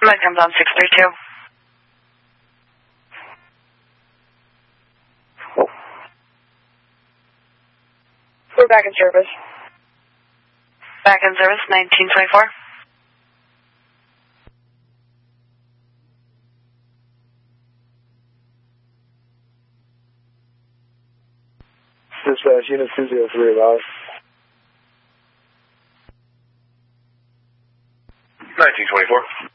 Mike comes on 632. We're back in service. Back in service, 1924. Dispatch, unit 203 about. 1924.